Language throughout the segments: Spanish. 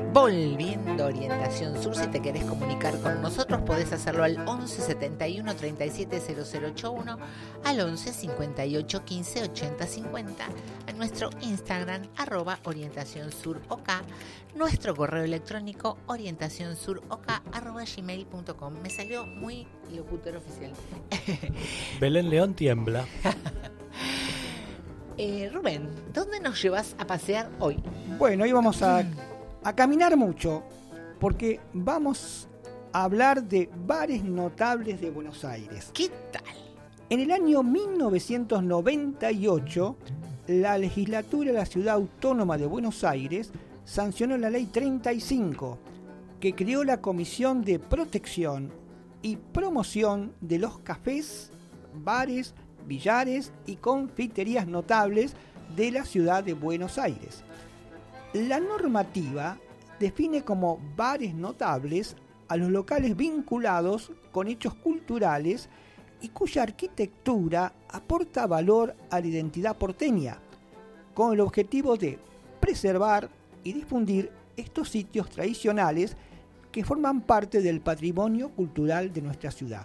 Volviendo a Orientación Sur, si te querés comunicar con nosotros podés hacerlo al 11 71 37 0081, al 11 58 15 80 50, a nuestro Instagram @orientacionsur.ok, nuestro correo electrónico orientacionsurok@gmail.com. Me salió muy locutor oficial. Belén León tiembla. Rubén, ¿dónde nos llevas a pasear hoy? Bueno, hoy vamos a caminar mucho, porque vamos a hablar de bares notables de Buenos Aires. ¿Qué tal? En el año 1998, la legislatura de la Ciudad Autónoma de Buenos Aires sancionó la Ley 35, que creó la Comisión de Protección y Promoción de los cafés, bares, billares y confiterías notables de la ciudad de Buenos Aires. La normativa define como bares notables a los locales vinculados con hechos culturales y cuya arquitectura aporta valor a la identidad porteña, con el objetivo de preservar y difundir estos sitios tradicionales que forman parte del patrimonio cultural de nuestra ciudad.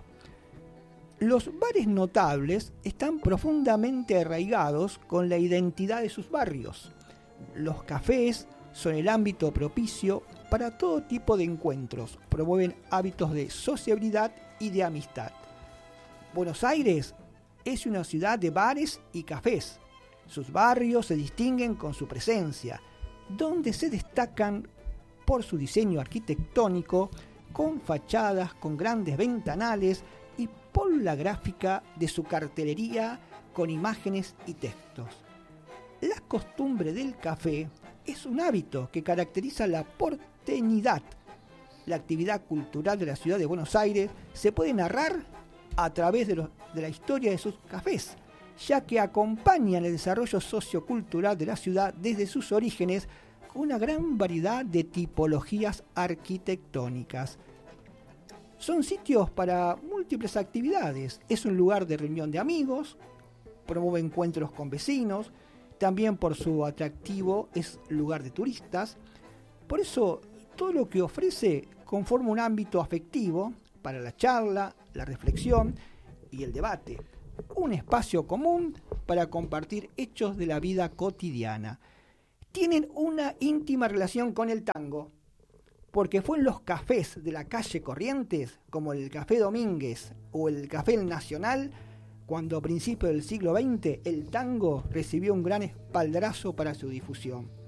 Los bares notables están profundamente arraigados con la identidad de sus barrios. Los cafés son el ámbito propicio para todo tipo de encuentros, promueven hábitos de sociabilidad y de amistad. Buenos Aires es una ciudad de bares y cafés. Sus barrios se distinguen con su presencia, donde se destacan por su diseño arquitectónico, con fachadas con grandes ventanales y por la gráfica de su cartelería con imágenes y textos. La costumbre del café es un hábito que caracteriza la porteñidad. La actividad cultural de la ciudad de Buenos Aires se puede narrar a través de la historia de sus cafés, ya que acompañan el desarrollo sociocultural de la ciudad desde sus orígenes con una gran variedad de tipologías arquitectónicas. Son sitios para múltiples actividades. Es un lugar de reunión de amigos, promueve encuentros con vecinos, también por su atractivo es lugar de turistas. Por eso todo lo que ofrece conforma un ámbito afectivo para la charla, la reflexión y el debate. Un espacio común para compartir hechos de la vida cotidiana. Tienen una íntima relación con el tango, porque fue en los cafés de la calle Corrientes, como el Café Domínguez o el Café El Nacional, cuando a principios del siglo XX el tango recibió un gran espaldarazo para su difusión.